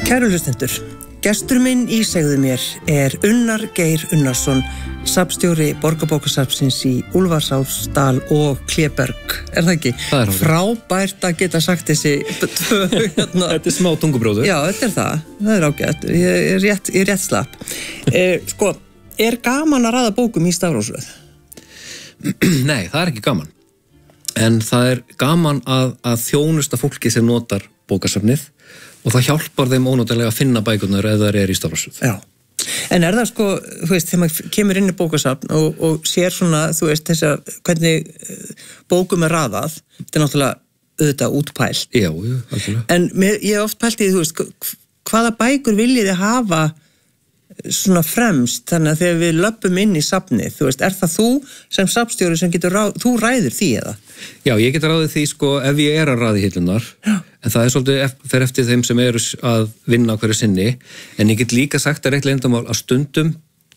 Kæru hlustendur, gestur minn í Segðu mér Unnar Geir Unnarsson, safnstjóri Borgarbókasafnsins í Úlfarsárdal og Kléberg. Það ekki? Það Frábært að geta sagt þessi hérna. Þetta smá tungubróður. Já, þetta það ágætt. Ég er rétt slapp. Sko, gaman að raða bókum í stafrófsröð? Nei, það ekki gaman. En það gaman að þjónusta fólki sem notar bókasafnið og það hjálpar þeim ónótalega að finna bækurnar ef það í stafrófsröð. Já. En það sko, þú veist, þegar maður kemur inn í bókasafn og sér svona, þú veist, hvernig bókum raðað, þetta náttúrulega auðvitað útpælt. Já, alveg. En ég hef oft pælt í, þú veist, hvaða bækur viljið þið hafa svona fremst, þannig að þegar við löpum inn í safnið, þú veist, það þú sem safnstjóri sem getur þú ræður því eða? Já, ég get ráðið því sko ef ég að raði hillunar, en það svolítið fer eftir þeim sem að vinna á hverju sinni, en ég get líka sagt að leyndarmál að stundum,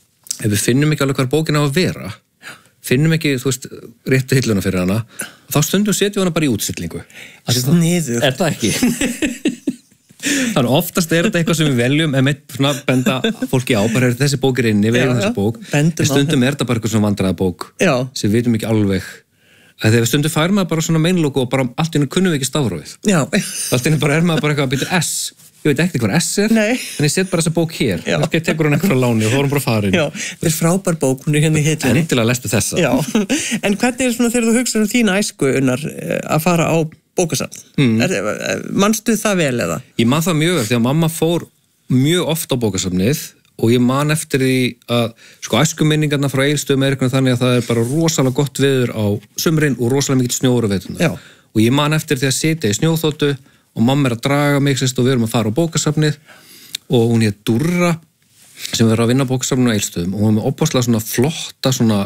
ef við finnum ekki alveg hvar bókin á að vera, finnum ekki, þú veist, réttu hilluna fyrir hana, þá stundum setjum við hana bara í útstillingu. Sniður. Er það ekki? Þannig oftast þetta eitthvað sem við veljum svona benda fólki á, bara þessi bók inni, við erum þessi bók, en stundum þetta bara eitthvað svona vandræðabók sem við vitum ekki alveg, að þegar við stundum fær maður bara svona meinlóku og bara allt í hennu kunnum við ekki stafrófið. Allt í hennu bara maður bara eitthvað að byrja S, ég veit ekki hvað S en ég set bara þessa bók hér, kannski tekur hún einhverja láni og þá er hún bara farin. Já, þetta frábær bók, hún hérna í hillunni. Endilega lestu þessa. Já, en hvernig svona þegar þú hugsar þína æsku, Unnar, að fara á bókasafn? Manstu það vel eða? Ég man það mjög vel, því að mamma fór mjög oft á bókasafnið og ég man eftir því að sko æskuminningarna frá Egilsstöðum þannig að það bara rosalega gott veður á sumrin og rosalega mikið snjór á veturna. Og ég man eftir því að sitja í snjóþóttu og mamma að draga mig og við erum að fara á bókasafnið og hún hét Durra sem var að vinna á bókasafninu á Egilsstöðum og hún var með opaslega svona flotta, svona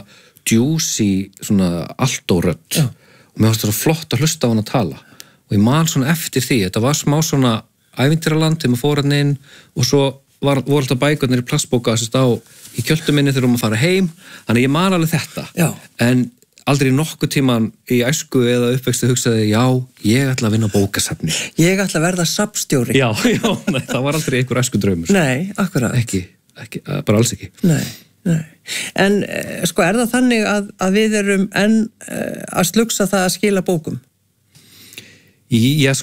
juicy, svona allt-ó-rödd. Og mér fannst það flott að hlusta á hann að tala og ég man svona eftir því, þetta var smá svona ævintýraland þegar maður fór hann inn og svo voru alltaf bækurnar í plastbóka í kjöltu minni þegar maður fara heim, þannig ég man alveg þetta en aldrei nokkuð tíman í æsku eða uppvexti hugsaði ég ætla að vinna á bókasafni. Ég ætla að verða safnstjóri. Já, nei, það var aldrei einhver æsku draumur. Nei, akkurat. Ekki, bara alls ekki. Nei. En sko það þannig að við erum enn að slugsa það að skila bókum? Já,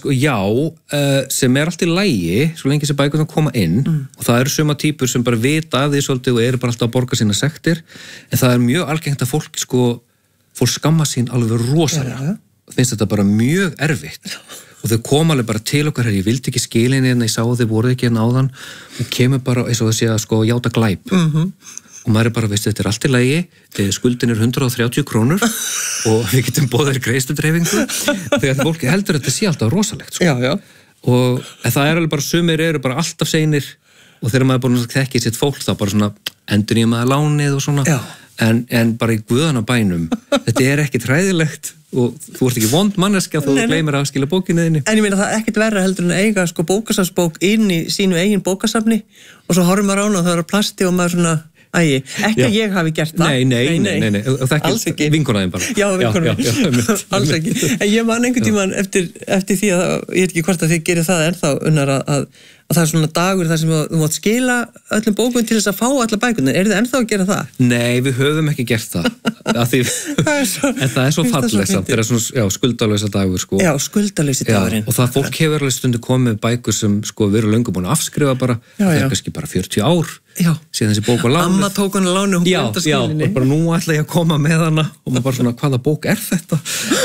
sem allt í lagi svo lengi sem bækurnar koma inn og það eru suma típur sem bara vita af því svolítið og eru bara alltaf að borga sína sektir en það mjög algengt að fólk skamma sín alveg rosalega finnst þetta bara mjög erfitt og þau koma alveg bara til okkar ég vildi ekki skila henni en ég sá þau voru ekki hérna áðan og kemur bara eins og það sé að játa glæp og maður bara, veistu, þetta allt í lagi skuldin 130 krónur og við getum boðið greiðsludreifingu þegar fólki heldur að þetta sé alltaf rosalegt og það alveg bara sumir eru bara alltaf seinir og þegar maður búin að þekki sitt fólk þá bara svona endur ég maður lánið og svona en bara í guðana bænum þetta ekki hræðilegt og þú ert ekki vond manneskja þú gleymir að skila bókinu þinni. En ég meina það ekkert verra heldur en að eiga bókasafnsbók inn í sínu eigin bókasafni og svo horfum maður á hana og það er plasti og maður svona ekki að ég hafi gert það. Nei. Alls ekki. Vinkonaðin bara. Já, vinkonaðin. Alls ekki. En ég man einhvern tímann eftir því að ég veit ekki hvort að þið gerir það ennþá Unnar að það svona dagur þar sem þú mátt skila öllum bókum til þess að fá alla bækurnar. Þið ennþá að gera það? Nei, við höfum ekki gert það. En það svo fallegt samt. Það svona skuldalausa dagur sko. Já, skuldalausi dagurinn. Og það fólk hefur alveg stundu komið bækur sem við erum löngu búin að afskrifa bara. Það kannski bara 40 ár. Síðan þessi bók var lánuð. Amma tók hana lánuð og hún gleymdi að skila henni. Já, og bara nú ætla ég að koma með hana og maður bara svona, hvaða bók þetta?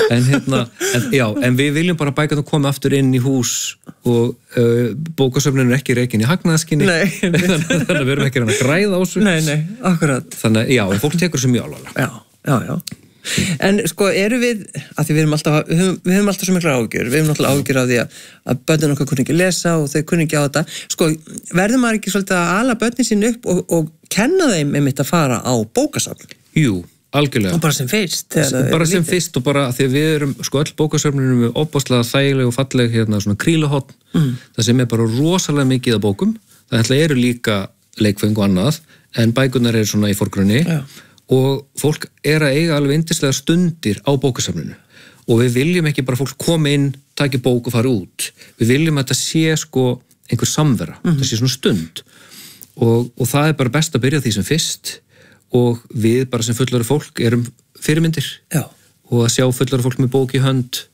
En við viljum bara bækurnar koma aftur inn í hús og bókasöfnin ekki reikin í hagnaðarskyni. Þannig að við erum ekki að græða á þessu. Nei, akkurat. Þannig að fólk tekur þessu mjög alvarlega. Já. En sko eru við, að því við höfum alltaf svo mikla áhyggjur, við höfum náttúrulega áhyggjur af því að börnin okkar kunni ekki lesa og þau kunni ekki á þetta, sko verður maður ekki svolítið að ala börnin sín upp og kenna þeim einmitt að fara á bókasafn? Jú, algjörlega. Og bara sem fyrst? Bara sem fyrst og bara því að við erum, sko öll bókasafninu við óbáslega þægileg og falleg hérna svona kríluhorn, það sem bara rosalega mikið af bókum, það eru líka leikföng og annað, en bækurnar eru svona í forgrunni. Og fólk að eiga alveg yndislega stundir á bókasafninu og við viljum ekki bara fólk koma inn, taki bók og fara út. Við viljum að þetta sé sko einhver samvera, það sé svona stund og það er bara best að byrja því sem fyrst og við bara sem fullari fólk erum fyrirmyndir og að sjá fullari fólk með bók í hönd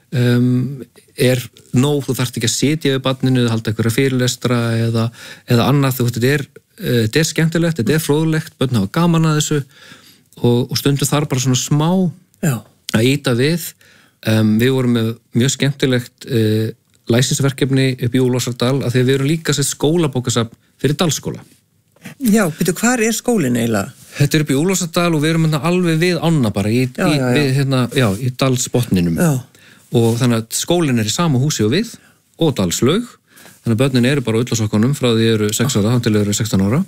er nóg, þú þarft ekki að sitja við barninu eða halda einhverja fyrirlestra eða annað, þú veist, þetta er skemmtilegt, þetta er fróðlegt, börn hafa gaman að þessu og stundum þarf bara svona smá að ýta við. Við vorum með mjög skemmtilegt læsinsverkefni upp í Ólafsardal að því að við erum líka sett skólabókasafn fyrir Dalsskóla. Já, betur, hvar er skólinn eiginlega? Þetta er upp í Ólafsardal og við erum alveg við ána bara í Dalsbotninum. Og þannig að skólinn er í sama húsi og við og Dalslaug. Þannig að börnin eru bara á ullasokkunum frá því eru 6 ára, til eru 16 ára.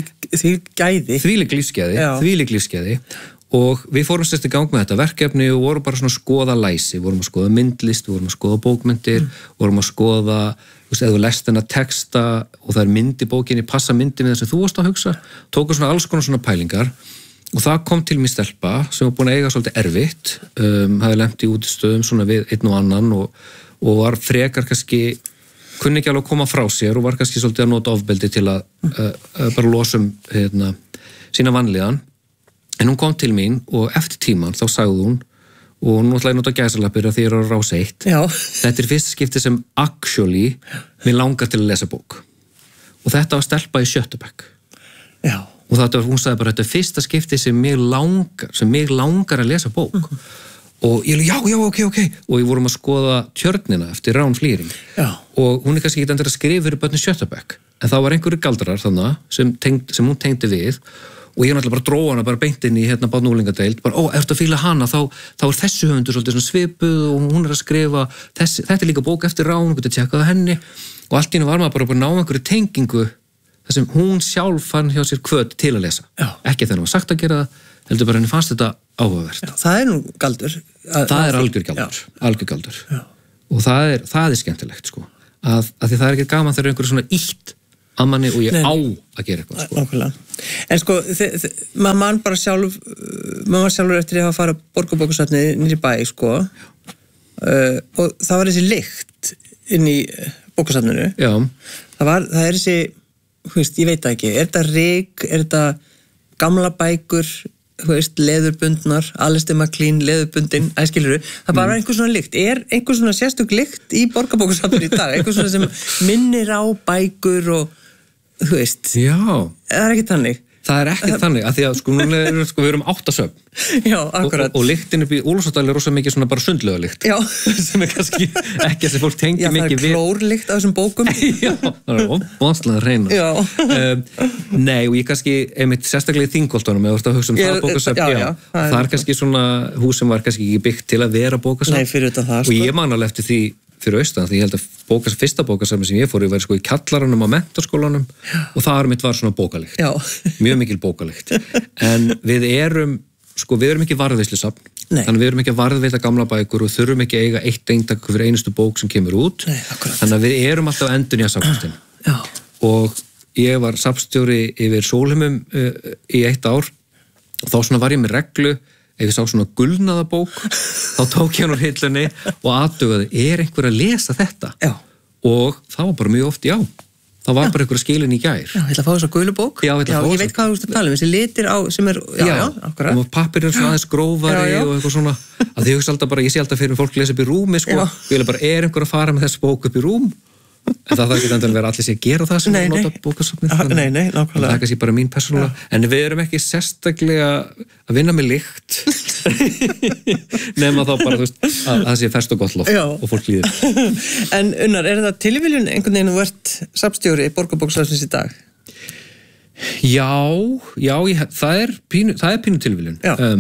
Þvílík lífsgæði. Og við fórum sérst í gang með þetta verkefni og vorum bara svona að skoða læsi. Vorum að skoða myndlist, vorum að skoða bókmyndir, vorum að skoða, þú veist, eða þú lest hennar texta og það er mynd í bókinni, passa myndi með það sem þú varst að hugsa. Tóku svona alls konar svona pælingar. Og það kom til mér stelpa sem var búin að eiga svolítið erfitt, hafði lent í útistöðum svona við einn og annan og var frekar kannski, kunni ekki alveg að koma frá sér og var kannski svolítið að nota ofbeldi til að bara losum sína vanlíðan. En hún kom til mín og eftir tíman þá sagði hún, og nú ætla ég að nota gæsalappir að því ég er á Rás 1, þetta er fyrsta skipti sem actually mér langar til að lesa bók. Og þetta var stelpa í 7. bekk. Já. Og hún sagði bara, þetta er fyrsta skipti sem mig langar að lesa bók. Og ég já, ok. Og ég vorum að skoða Tjörnina eftir Rán Flýring. Já. Og hún er kannski ekki endur að skrifa fyrir börnin 7. bekk. En þá var einhverju galdrar þannig sem hún tengdi við. Og ég náttúrulega bara dróð hana bara beint inn í barn- og unglingadeild, bara, ertu að fíla hana, þá er þessu höfundur svolítið svona svipuð og hún er að skrifa, þetta er líka bók eftir Rán, hún getur tjekkað henni og allt í einu var maður bara að ná einhverju tengingu þar sem hún sjálf fann hjá sér hvöt til að lesa. Já. Ekki þegar hún var sagt að gera það, heldur bara henni fannst þetta áhugavert. Já, það er nú galdur. Það er algjör galdur. Já. Og það er skemmtilegt, sko, að því það er ekki gaman þegar einhverju svona ítt að manni og ég á að gera eitthvað, sko. Nákvæmlega. En sko, maður mann bara sjálfur eftir að hafa að fara Borgarbókasafnið niður í bæ, sko. Og það var þessi lykt inn í bókasafninu. Já. Það er þessi, ég veit það ekki, er þetta ryk, er þetta gamla bækur, leðurbundnar, Alistair MacLean, leðurbundin, æskiluru, það bara var einhver svona lykt. Er einhver svona sérstök lykt í Borgarbókasafninu í dag? Einhver svona sem minnir á bækur og þú veist. Já. Það er ekki þannig. Það er ekki þannig, af því að við erum 8 söfn. Já, akkurat. Og lyktin upp í Ólafsardal er rosa mikið svona bara sundlaugalykt. Já. Sem er kannski ekki að fólk tengi mikið við. Já, það er klórlykt á þessum bókum. Já, það er óvanslega að reyna. Já. Nei, og ég kannski, einmitt sérstaklega í Þingholtunum, eða þú ert að hugsa það bókasafn, já. Það er kannski svona hús sem var kannski ekki byggt til að vera bókasafn. Nei, fyrir þetta það, sko. Og ég man alveg eftir því fyrir austan, því ég held að fyrsta bókasafni sem ég fór í væri sko í kjallaranum á menntaskólanum og þar mitt var svona bókalykt. Já. Mjög mikil bókalykt. En við erum ekki varðveislusafn, þannig við erum ekki að varðveita gamla bækur og þurfum ekki að eiga eitt eintak fyrir einustu bók sem kemur út. Nei, akkurat. Þannig að við erum alltaf að endurnýja safnastinn. Já. Og ég var safnstjóri yfir Sólheimum í 1 ár og þá svona var ég með reglu. Ef ég sá svona gulnaða bók, þá tók ég hann úr hillunni og athugaði, er einhver að lesa þetta? Já. Og það var bara mjög oft, já. Það var bara einhver skilin í gær. Já, ég ætla að fá þess að gulu bók. Já, ég veit hvað þú ert að tala þessi litir á, sem er, já, akkurat. Og pappir er svona aðeins grófari og eitthvað svona. Að ég sé alltaf fyrir fólk lesa upp í rúmi, sko. Ég vil bara, er einhver að fara með þessi bók upp í rúm? En það ekki endilega vera allir sé að gera það sem nota bókasafnið. Nei, nákvæmlega. Það er kannski bara mín persónulega. En við erum ekki sérstaklega að vinna með lykt nema þá bara, þú veist, að það sé ferskt og gott loft og fólk líður. En Unnar, er það tilviljun einhvern veginn þú ert safnstjóri Borgarbókasafnsins í dag? Já, það er pínu tilviljun.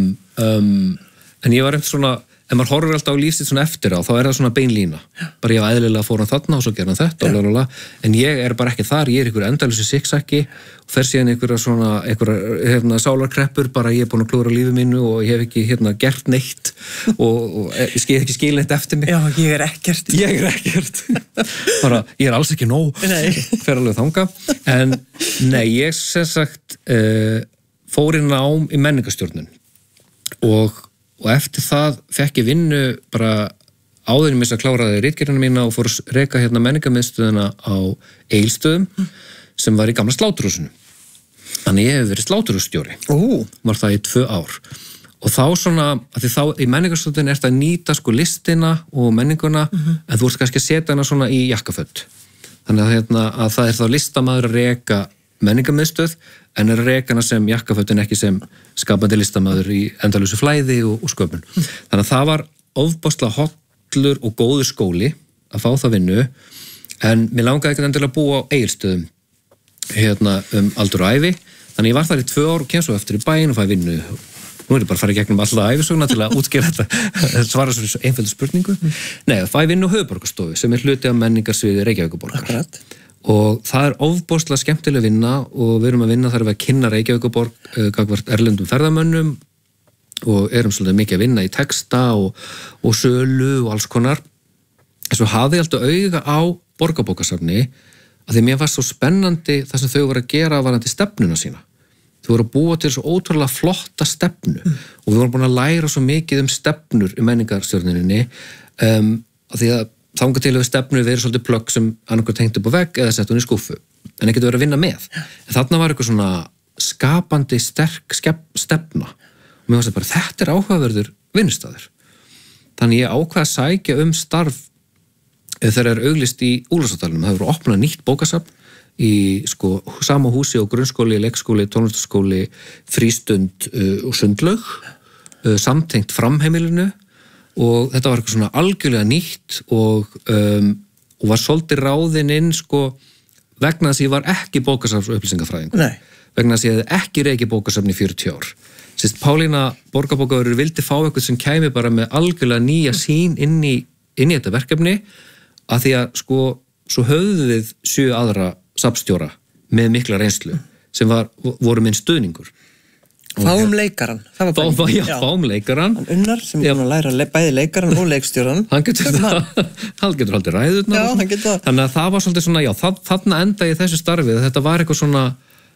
En ég var eftir svona, ef maður horfir alltaf á lífsitt svona eftir á, þá er það svona beinlína. Bara ég var eðlilega fór hann þarna og svo gerði hann þetta, lalala. En ég er bara ekki þar, ég er einhverju endalösu siksækki og fer síðan einhverja sálarkreppur, bara ég er búin að klúra lífið mínu og ég hef ekki gert neitt og ég hef ekki skil neitt eftir mig. Já, ég er ekkert. Bara, ég er alls ekki nóg, fer alveg þanga. En nei, ég sem sagt fór inn í menningarstjórnun og eftir það fekk ég vinnu bara áður ég kláraði ritgerðina mína og fór að reka hérna menningarmiðstöðina á Egilsstöðum sem var í gamla sláturhúsinu. Þannig ég hef verið sláturhússtjóri. Var það í 2 ár. Og þá svona, að því þá í menningarstöðin er þetta að nýta sko listina og menninguna, en þú ert kannski að setja hana svona í jakkaföld. Þannig að það er þá listamaður að reka menningarmiðstöð, en er að reka hana sem jakkaföld en ekki sem skapandi listamaður í endalausu flæði og sköpun. Þannig að það var ofboðslega hollur og góður skóli að fá það vinnu, en mér langaði ekki endilega að búa á Egilsstöðum aldur og ævi, þannig ég var þar í 2 ár og kem svo eftir í bæinn og fæ vinnu. Nú er ég bara að fara í gegnum alla ævisöguna til að útskýra þetta, svara svo einföldu spurningu. Nei, fæ vinnu á Höfuðborgarstofu sem er hluti af menningarsviði Reykjavíkurborgar. Akkurat. Og það er ofboðslega skemmtileg vinna og við erum að vinna þar við að kynna Reykjavíkurborg gagnvart erlendum ferðamönnum og erum svolítið mikið að vinna í texta og sölu og alls konar. Svo hafði ég alltaf auga á Borgarbókasafni að því mér var svo spennandi það sem þau voru að gera varðandi stefnuna sína. Þau voru að búa til svo ótrúlega flotta stefnu og við vorum búin að læra svo mikið stefnur í menningarstjórninni að því að þangað til við stefnur verið svolítið plögg sem annarkur tengt upp á vegg eða sett hún í skúffu en ekkert verið að vinna með. En þarna var eitthvað svona skapandi, sterk stefna og mér fannst bara þetta er áhugaverður vinnustaður. Þannig ég ákvað að sækja starf þegar er auglýst í Úlfarsárdalnum. Það voru opnað nýtt bókasafn í sko sama húsi og grunnskóli, leikskóli, tónlistarskóli, frístund og sundlaug, samtengt framheimilinu og þetta var eitthvað svona algjörlega nýtt og var svolítið ráðinn inn sko vegna þess að ég var ekki bókasafns- og upplýsingafræðingur. Vegna þess að ég hefði ekki rekið bókasafn í 40 ár. Sýst Pálína borgarbókavörður vildi fá eitthvað sem kæmi bara með algjörlega nýja sýn inn í þetta verkefni að því að sko svo höfðu við 7 aðra safnstjóra með mikla reynslu sem voru minn stuðningur. Fáum leikaran. Fáum leikaran. Unnar sem er að læra bæði leikaran og leikstjóran. Hann getur haldið ræðurnar. Já, hann getur það. Þannig að það var svolítið svona, já, þarna enda ég þessu starfið. Þetta var eitthvað svona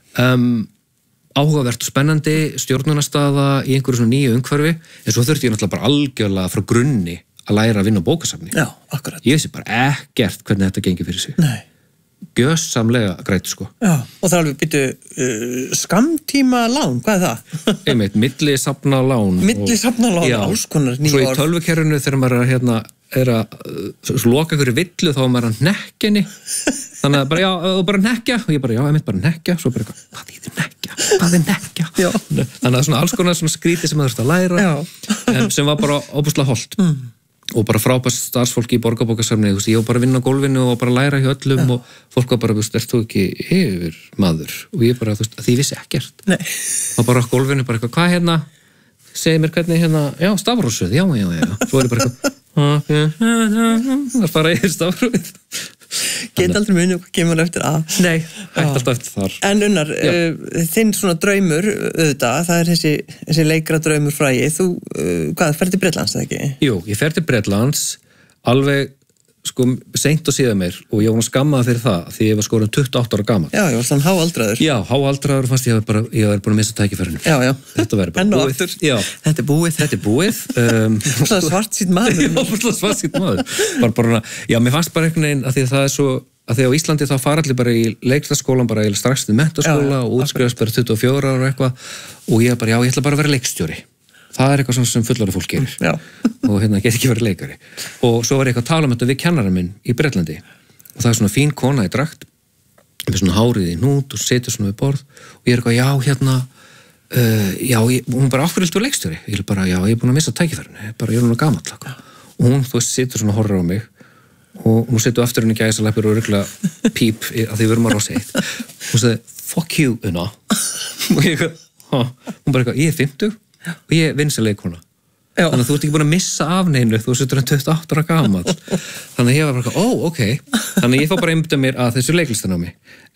áhugavert og spennandi stjórnunarstaða í einhverju svona nýju umhverfi en svo þurfti ég náttúrulega bara algjörlega frá grunni að læra að vinna á bókasafni. Já, akkurat. Ég vissi bara ekkert hvernig þetta gengi fyrir sig. Nei. Gjörsamlega grætt, sko. Já, og það er alveg býtu skammtíma lán, hvað er það? Einmitt, millisafna lán. Millisafna lán, alls konar nýja orð. Svo í tölvukerfinu þegar maður er að loka ykkur villu þá er maður að hnekkja henni. Þannig að bara, já, bara hnekkja. Og ég bara, já, einmitt bara hnekkja. Svo bara eitthvað, hvað þýðir hnekkja? Hvað er hnekkja? Já. Þannig að svona alls konar svona skríti sem maður þurfti að læra. Sem var bara óbúslega hollt. Og bara frábært starfsfólki í Borgarbókasafni, ég var bara að vinna á gólfinu og bara að læra hjá öllum og fólk var bara, ert þú ekki yfir maður? Og ég bara, því ég vissi ekkert. Nei. Og bara á gólfinu, bara eitthvað, hvað hérna? Segði mér hvernig hérna, já, stafrófsröð, já. Svo er ég bara eitthvað, það fara yfir stafrófið. Get aldrei muni hvað kemur eftir að. Nei, hægt alltaf eftir þar. En Unnar, þinn svona draumur auðvitað, það er þessi leikra draumur frægi. Þú, ferð til Bretlands, eða ekki? Jú, ég fer til Bretlands alveg sko seint og síðan mér og ég var skammaður fyrir það því ég var skorin 28 ára gamall. Já, ég var svona háaldraður. Já, háaldraður fannst ég var búin að missa tækifærinu. Já. Þetta væri bara búið. Já. Þetta er búið. Svona svartsýnn maður. Já, svona svartsýnn maður. Já, mér fannst bara einhvern veginn að því að það er svo að því á Íslandi þá fara allir bara í leiklistarskólan bara strax til menntaskóla og útskrifast bara 24 ára og eitthvað og ég bara, já, ég ætla bara að vera leikstjóri. Það er eitthvað sem fullorðið fólk gerir og hérna get ekki verið leikari og svo var ég eitthvað að tala um þetta við kennara minn í Bretlandi og það er svona fín kona í drakt með svona hárið í hnút og setur svona við borð og ég er eitthvað, já, hérna hún bara ákveðildur leikstjóri ég er bara, já, ég er búin að missa tækifærinu bara, ég er núna gamall og hún, þú veist, setur svona horror á mig og nú setur aftur henni gæsalappir og örgulega píp að því við erum að rása eitt hún sagði, fuck you, Una og ég hún bara eitthvað, ég er 50 og ég vinn sem leikona þannig að þú ert ekki búin að missa af neinu þú setur hann 28 ára gamall þannig að ég var bara, ok þannig að ég fá bara einbytta mér að þessu leiklistanámi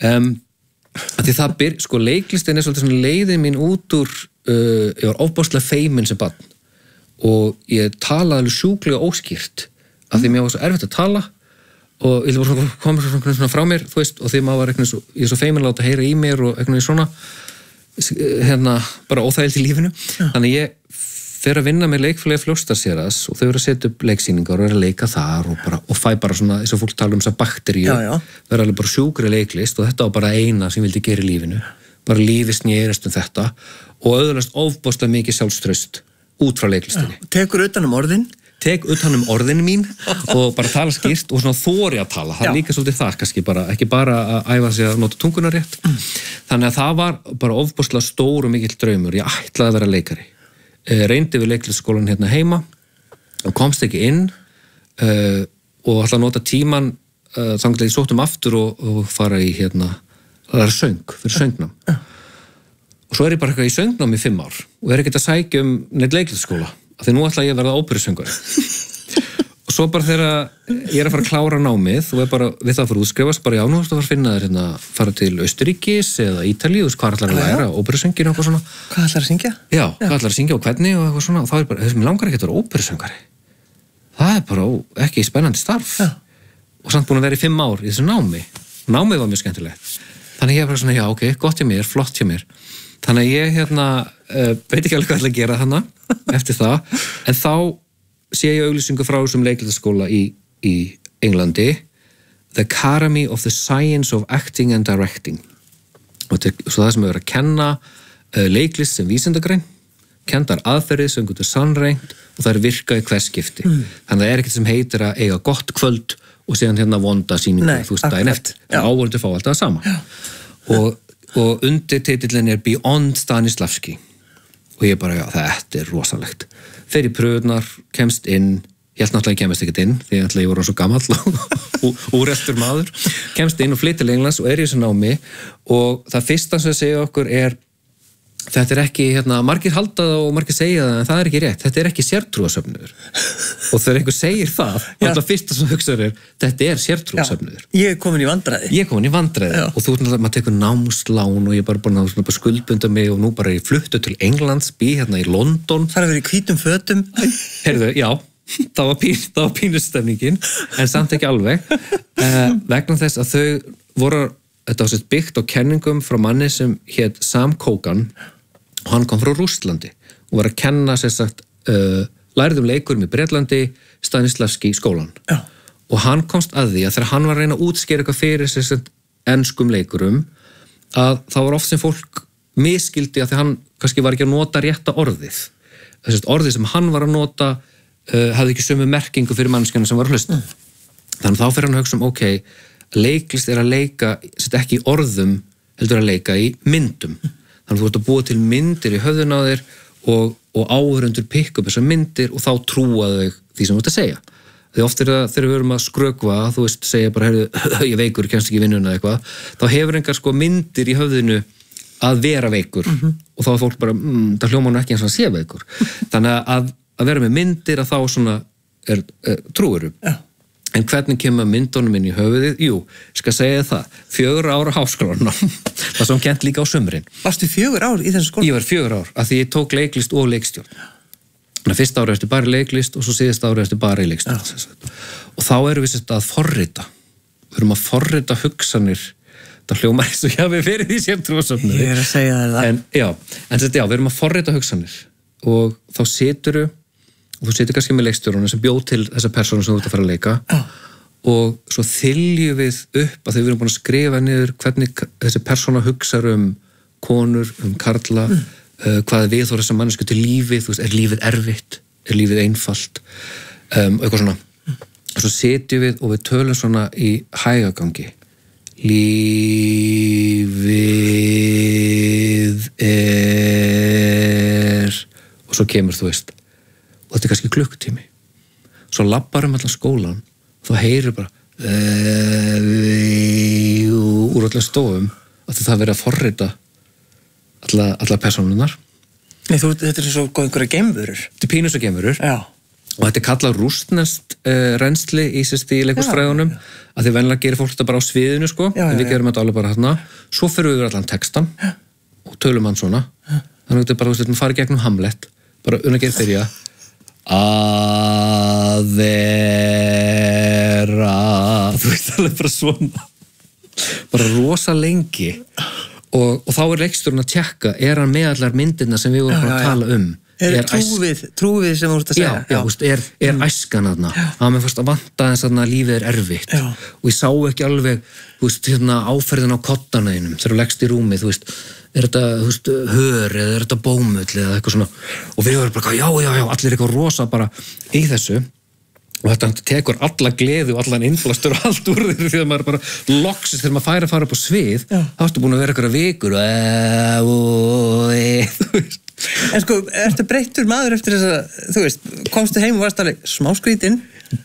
því það sko leiklistin er svolítið svona leiðin mín út úr ég var ofboðslega feiminn sem barn og ég talaði alveg sjúklega óskýrt af því mér var svo erfitt að tala og ég var komið svona frá mér þú veist, og því maður var eitthvað ég er svo feiminn að láta heyra í mér og eitthvað svona hérna bara óþægild í lífinu þannig ég fer að vinna með leikfélagi Fljótsdalshéraðs og þau eru að setja upp leiksýningar og eru að leika þar og fæ bara svona, þess að fólk tala þessar bakteríu, vera alveg bara sjúkri leiklist og þetta var bara eina sem ég vildi gera í lífinu, bara lífi snerist þetta og öðvöldast ofboðslega mikið sjálfstraust út frá leiklistinni. Tekur utan orðin? Tek utan orðin mín og bara tala skýrt og svona þori að tala, það er líka svolítið það kannski bara, ekki bara að æfa sig að nota tunguna rétt. Þannig að það var bara ofboðslega stór og mikill draumur, ég ætlaði að vera leikari. Reyndi við leiklisskólan hérna heima og komst ekki inn og ætlaði að nota tíman þannig að ég sótt aftur og fara í hérna, það er söng, fyrir söngnám. Og svo ég bara eitthvað í söngnám í 5 ár og ekkert að sækja neitt leiklisskóla. Þegar nú ætla ég að verða óperusöngari. Og svo bara þegar ég að fara að klára námið og bara við það að fara útskrifast, bara já, nú ætla að fara að finna þér hérna, fara til Austurríkis eða Ítalíu, hvað ætlar að læra, óperusöngin og eitthvað svona. Hvað ætlar að syngja? Já, hvað ætlar að syngja og hvernig og eitthvað svona. Og þá bara, mér langar ekki að vera óperusöngari. Það bara ekki spennandi starf. Og samt búin að vera í 5 ár í þessu námi. Námið var mjög skemmtilegt. Þannig ég bara svona, já, ok, gott hjá mér, flott hjá mér. Þannig að ég veit ekki alveg hvað ég ætla að gera þarna eftir það, en þá sé ég auglýsingu frá þessum leiklistarskóla í Englandi, The Academy of the Science of Acting and Directing. Og svo það sem er að kenna leiklist sem vísindagrein, kenndar aðferðið sem getur sannreynt og það er virka í hvers skipti. Þannig að það er ekkert sem heitir að eiga gott kvöld og síðan hérna vonda sýningu, þú veist, daginn eftir. Áhorfendur fá alltaf það sama. Og undirtitillin er Beyond Stanislavski og ég bara, já, þetta er rosalegt. Fer í pröfurnar, kemst inn, ég held náttúrulega ég kemst ekkert inn því ég voru svo gamall og úreltur maður, kemst inn og flytur til Englands og í þessu námi og það fyrsta sem ég segja okkur er þetta er ekki, margir halda það og margir segja það en það er ekki rétt, þetta er ekki sértrúarsöfnuður og þegar einhver segir það fyrsta sem hugsaður þetta er sértrúarsöfnuður. Ég er komin í vandræði. Og þú maður tekur námslán og ég bara skuldbunda mig og nú bara ég fluttu til Englands, bý hérna í London. Það er að vera í hvítum fötum. Heyrðu, já, það var pínustemningin en samt ekki alveg vegna þess að þau voru þetta var byggt á kenningum frá manni sem hét Sam Kogan og hann kom frá Rússlandi og var að kenna lærðum leikurum í Bretlandi Stanislavski skólan. Og hann komst að því að þegar hann var að reyna að útskýra eitthvað fyrir enskum leikurum að það var oft sem fólk misskildi að því hann kannski var ekki að nota rétta orðið. Orðið sem hann var að nota hafði ekki sömu merkingu fyrir mannskjana sem var að hlusta. Þannig þá fyrir hann að hugsa ok, leiklist er að leika ekki í orðum, heldur að leika í myndum. Þannig þú ert að búa til myndir í höfðun á þér og áhorfendur pikka upp þessar myndir og þá trúa þau því sem þú ert að segja. Því oft er það þegar við erum að skrökva, þú veist, segja bara, heyrðu, ég veikur, kemst ekki í vinnuna eitthvað, þá hefur engar myndir í höfðinu að vera veikur og þá er fólk bara, það hljómar nú ekki eins og að sé veikur. Þannig að vera með myndir að þá svona trúir upp. En hvernig kemur myndunum inn í höfuðið? Jú, skal segja það, 4 ára háskólanám, það sem kent líka á sumrin. Varstu 4 ár í þessu skóla? Ég var 4 ár, af því ég tók leiklist og leikstjórn. Þannig að fyrsta ári eftir bara í leiklist og svo síðasta ári eftir bara í leikstjórn. Og þá erum við að forrita. Við erum að forrita hugsanir. Það hljómar eins og við fyrir því sértrúarsöfnuði. Ég að segja það. En við erum að forrita hugsanir og þá siturðu og þú situr kannski með leikstjórunum sem bjóð til þessa persónu sem þú ert að fara að leika og svo þyljum við upp að þau erum búin að skrifa niður hvernig þessi persóna hugsar konur, karla hvað við þóra þessar mannesku til lífið, þú veist, er lífið erfitt, er lífið einfalt eitthvað svona og svo sitjum við og við tölum svona í hægagangi lífið og svo kemur, þú veist og þetta er kannski klukkutími svo labbar allan skólan og þú heyrir bara úr allar stofum að það verið að forrita allar persónunar. Nei, þetta er svo einhverja geimverur. Þetta er pínus og geimverur. Já. Og þetta er kallað rússneskt reynsli í leikhúsfræðunum að því venjulega gerir fólk þetta bara á sviðinu en við gerum þetta alveg bara þarna. Svo fyrir við allan textan og tölum hann svona. Þannig að þetta er bara, við fara gegnum Hamlet bara unnagerð byrja að vera þú veist alveg bara svona bara rosa lengi og þá er leikstjórinn að tjekka hann með allar myndirna sem við vorum að tala Trúið sem þú ert að segja. Já, æskan þarna. Það mér fannst að vanta þess að lífið erfitt. Já. Og ég sá ekki alveg, áferðin á kottanaðinum þegar þú leggst í rúmið, er þetta, hör eða er þetta bómull eða eitthvað svona. Og við varum bara, já, allir eitthvað rosa bara í þessu. Og þetta tekur alla gleði og allan innblastur og allt úr því þegar maður bara loksist þegar maður fara upp á svið, þá ertu búin að vera eitthvað vikur En sko, ertu breyttur maður eftir þess að, komstu heim og varst alveg smá skrítinn?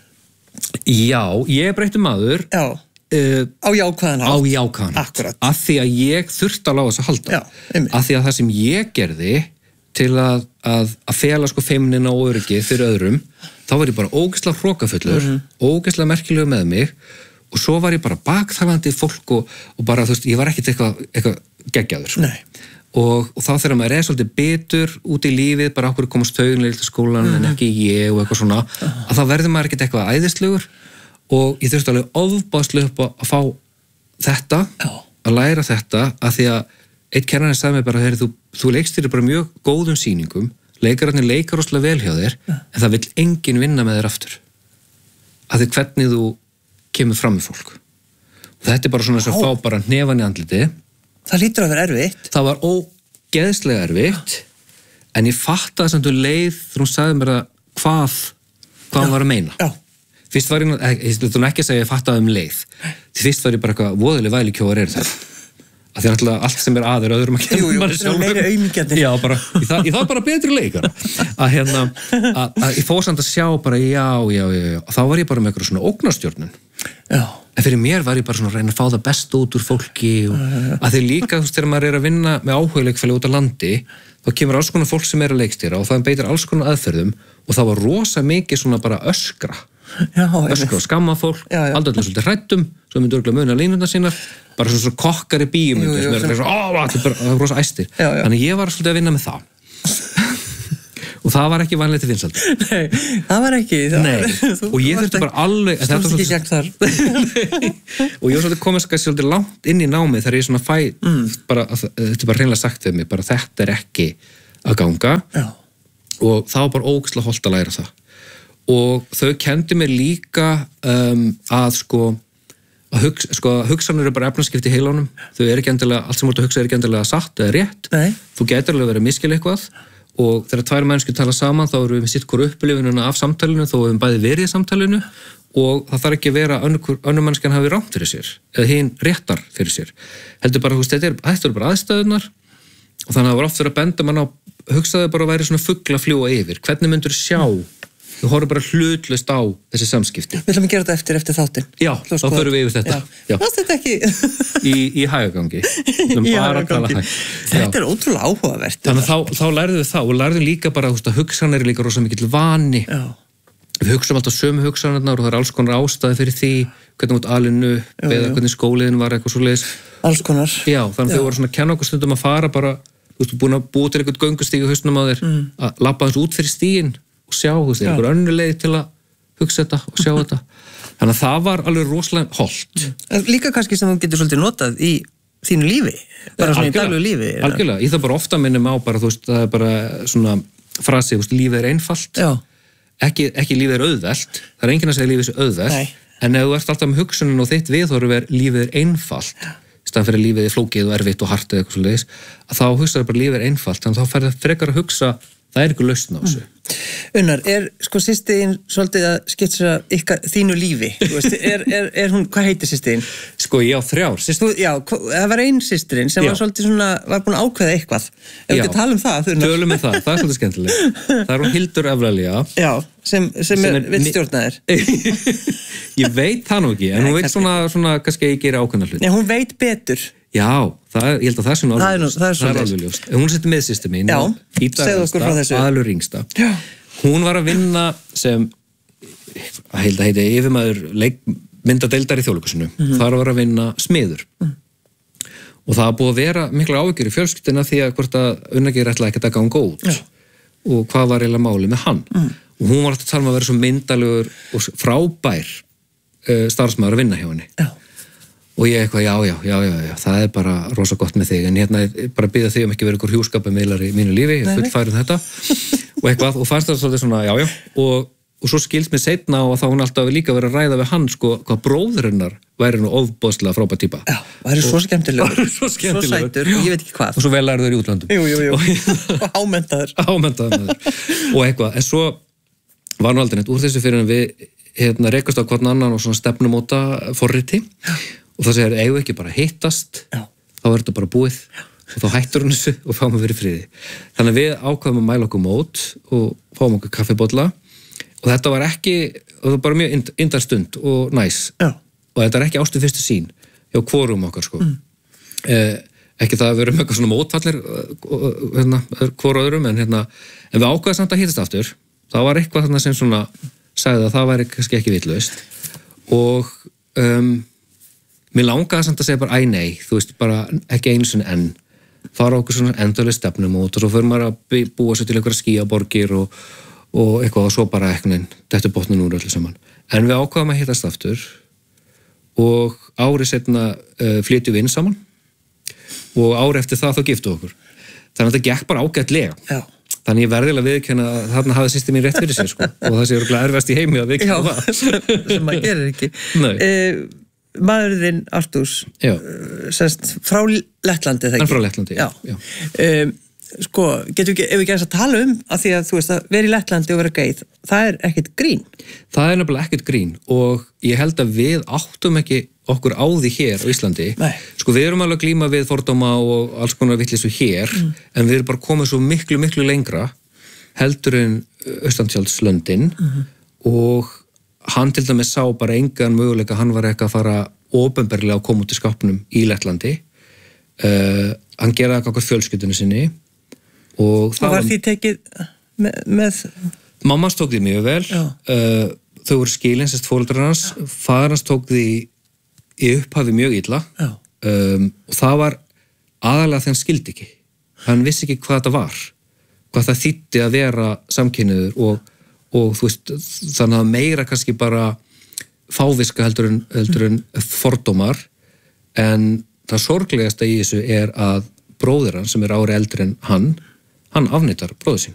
Já, ég breyttur maður. Já, á jákvæðan hátt. Á jákvæðan hátt. Akkurat. Af því að ég þurfti að láta þess að halda. Já, einmitt. Af því að það sem ég gerði til að fela feimnina og öryggið fyrir öðrum, þá var ég bara ógeðslega hrokafullur, ógeðslega merkilegur með mig og svo var ég bara bakþælandi fólk og bara, ég var ekkert eitthvað geggjaður. Nei. Og þá þegar maður svolítið bitur út í lífið, bara okkur komast tauginlega til skólan en ekki ég og eitthvað svona, að þá verður maður ekkert eitthvað æðislegur og ég þurfti alveg ofbáðslega upp að fá þetta, að læra þetta, að því að eitt kennarinn sagði mér bara, þú leikstýrir bara mjög góðum sýningum, leikararnir leikar rosalega vel hjá þér, en það vill enginn vinna með þér aftur. Að því hvernig þú kemur fram með fólk. Og þetta bara svona þess að fá bara hnefan í andlitið. Það lítur að vera erfitt. Það var ógeðslega erfitt, en ég fattaði sem þú leið þegar hún sagði mér hvað hún var að meina. Já. Fyrst var ég ekki að segja að ég fattaði leið. Fyrst var ég bara eitthvað voðaleg vælikjóar það. Að því náttúrulega allt sem aður öðrum að kenna manni sjálfum. Meira aumingjandi. Já, bara, ég þarf bara betri leikara. Að ég fór samt að sjá bara, já. Og þá var ég bara með eitthvað svona ógnarstjórnun. Já. En fyrir mér var ég bara svona að reyna að fá það best út úr fólki og að því líka, þegar maður að vinna með áhugleikfæli út á landi, þá kemur alls konar fólk sem að leikstýra og það beitir alls konar aðferðum og það var rosa mikið svona bara öskra og skamma fólk, aldrei svolítið hrættum, svo myndu örgulega muna línundar sínar, bara svona kokkar í bíómyndu sem er bara rosa æstir. Þannig ég var svolítið að vinna með það. Og það var ekki vanlega til vinsældi. Nei, það var ekki. Og ég þurfti bara alveg... Þú varst ekki gegn þar. Og ég var svolítið komið svolítið langt inn í námið þegar ég svona bara, þetta bara hreinlega sagt við mig, bara þetta ekki að ganga. Já. Og það var bara ógeðslega hollt að læra það. Og þau kenndi mér líka að hugsanir eru bara efnaskipti í heilanum. Þau eru ekki endilega, allt sem þú hugsa er ekki endilega satt eða rétt. Nei. Þú getur alveg verið að miskila eitthvað. Og þegar tvær mennskir tala saman þá erum við sitt hvort upplifununa af samtalinu þó við höfum bæði verið í samtalinu og það þarf ekki að vera önnur mennskjan hafi rangt fyrir sér eða hinn réttar fyrir sér. Heldur bara, þetta eru bara aðstæðunar og þannig að það var oft verið að benda mann á hugsaði bara að væri svona fugl að fljúga yfir. Hvernig myndur þú sjá? Þú horfir bara hlutlaust á þessi samskipti. Við ætlum að gera þetta eftir þáttinn. Já, þá förum við yfir þetta. Já. Þetta ekki? Í hægagangi. Í hægagangi. Þetta er ótrúlega áhugavert. Þannig að þá lærðum við það og lærðum líka bara að hugsanir er líka rosa mikill vani. Já. Við hugsum alltaf sömu hugsanirnar og það er alls konar ástæði fyrir því, hvernig út alinu, eða hvernig skóliðin var eitthvað svoleiðis. Alls konar. Já, þannig að þau voru svona að kenna okkur stundum að fara bara, þú veist, búin að búa til eitthvað göngustíg í hausnum á þér, að labba þess út fyrir stíginn og sjá, þú veist, einhver önnur leið til að hugsa þetta og sjá þetta. Þannig að það var alveg rosalega hollt. Líka kannski sem þú getur svolítið notað í þínu lífi, bara svona í daglegu lífi. Algjörlega, ég það bara ofta minnum á bara, þú veist, það er bara svona frasi, þú veist, lífið er einfalt. Já. Ekki lífið er auðvelt, það er enginn að segja lífið er auðvelt, en ef þú ert alltaf með hugsunin og þitt viðhorf er lífið er einfalt, í staðan fyrir lífið er flókið og erfitt og hart eða eitthvað svoleiðis, að þá hugsaðu bara lífið er einfalt, þannig að þá ferðu frekar að hugsa það er eitthvað lausn á þessu. Unnar, systir svolítið að skitsa þínu lífi? Er hún, hvað heitir systir? Ég á 3 systur. Já, það var ein systirinn sem var svolítið svona, var búin að ákveða eitthvað. Ef við tala um það, Unnar. Tölum um það er svolítið skemmtileg. Það er hún Hildur Efralia. Já, sem er viðstjórnaðir. Ég veit það nú ekki, en hún veit svona kannski ég gera ákveðna hlut. Nei, hún veit betur. Já, ég held að það sé nú alveg ljóst. Hún setur með systir mín, segðu okkur frá þessu. Aðalur yngsta. Já. Hún var að vinna sem, að heiti yfirmaður myndadeildar í Þjóðleikhúsinu. Þar var að vinna smiður. Og það var búið að vera mikla áhyggjur í fjölskylduna því að hvort að Unnargeir ætlaði ekkert að ganga út. Og hvað var eiginlega málið með hann. Og hún var alltaf að tala um að vera svo myndalegur og frábær starfsmaður að vinna hjá henni. Já. og ég eitthvað, já, það er bara rosa gott með þig, en hérna bara bíða þig ekki vera ykkur hjúskapamiðlar í mínu lífi, ég fullfærum þetta og eitthvað, og fannst það svolítið svona, já, og svo skilst mér seinna og þá hún alltaf líka verið að ræða við hann, sko, hvað bróðurinnar væri nú ofboðslega frábær típa. Já, það er svo skemmtilegur, svo sætur, ég veit ekki hvað. Og svo vel lærður í útlöndum. Jú, og ámenntaður. Og eitthvað, en svo var nú aldrei neitt úr þessu fyrir en við rekast á hvern annan og svona stefnumóta forriti og það segir, eigum ekki bara hittast, þá er þetta bara búið og þá hættur hann þessu og fáum að vera í friði. Þannig að við ákvaðum að mæla okkur mót og fáum okkur kaffibolla og þetta var ekki, það var bara mjög indarstund og næs. Og þetta er ekki ástu fyrstu sín hjá hvorum okkar, sko. Ekki það að vera með eitthvað svona mótfallir hvor öðrum, en við ákvaðum samt að hittast aftur. Það var eitthvað þarna sem svona sagði að það væri kannski ekki vitlaust og mér langaði samt að segja bara nei, þú veist, bara ekki einu sinni enn, fara okkur svona endurlega stefnumót og svo fyrir maður að búa sér til einhverja skíaborgir og eitthvað og svo bara eitthvað þetta botnin úr öllu saman. En við ákvaðum að hittast aftur og árið setna flytjum við inn saman og árið eftir það þá giftu okkur. Þannig að þetta gekk bara ágætlega. Já. Þannig ég verðilega viðurkenna að þarna hafði systir mín rétt fyrir sér, sko, og það sé örugglega erfiðast í heimi að viðurkenna það. Sem maður gerir ekki. Maðurinn þinn, Artúrs, frá Lettlandi, þegar ekki? Frá Lettlandi, já. Sko, ef við ekki að tala að því að þú veist að vera í Lettlandi og vera geið, það er ekkert grín. Það er nefnilega ekkert grín og ég held að við áttum ekki okkur á því hér á Íslandi. Nei. Sko, við erum alveg að glíma við fordóma og alls konar vitleysu hér, en við erum bara komið svo miklu, miklu lengra heldur en Austantjaldslöndin og hann til dæmis sá bara engan möguleika, hann var ekki að fara opinberlega að koma út í skápnum í Lettlandi. Hann geraði eitthvað fjölskyldunni sinni og var því tekið með... Mammas tók því mjög vel, þau voru skilin, sérst foreldrar hans, faðir hans tók því í upphafi mjög illa og það var aðalega þegar hann skildi ekki. Hann vissi ekki hvað þetta var, hvað það þýddi að vera samkynhneigður og þú veist, þannig að meira kannski bara fáviska heldur en fordómar, en það sorglegasta í þessu er að bróðir hann sem er ári eldri en hann afneitar bróður sín.